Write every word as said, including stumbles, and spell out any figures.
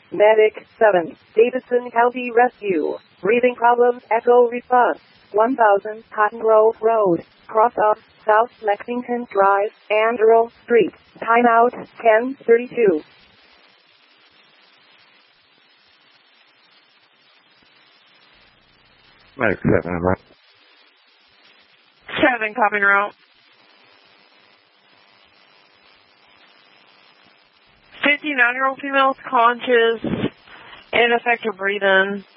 Medic seven, Davidson County Rescue. Breathing problems, echo response. one thousand Cotton Grove Road, cross of South Lexington Drive, and Earl Street. Timeout, ten thirty-two. Medic seven, I'm right. seven, copy route. fifty-nine-year-old female is conscious, ineffective breathing.